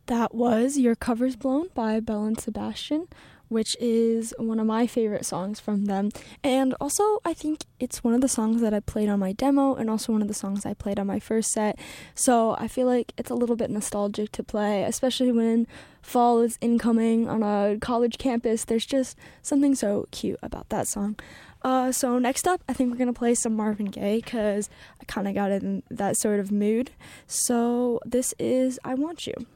That was Your Cover's Blown by Belle and Sebastian, which is one of my favorite songs from them. And also, I think it's one of the songs that I played on my demo and also one of the songs I played on my first set. So I feel like it's a little bit nostalgic to play, especially when fall is incoming on a college campus. There's just something so cute about that song. So next up, I think we're going to play some Marvin Gaye because I kind of got in that sort of mood. So this is I Want You.